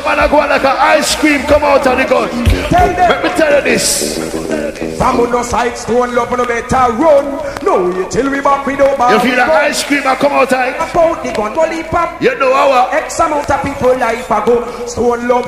man go like an ice cream come out of the gun. Let me tell you this. From on no side, stone love no better run. No, you till we back with over. You feel the ice cream I come out of it? About the gun, pop. You know how X amount of people life ago. Stone love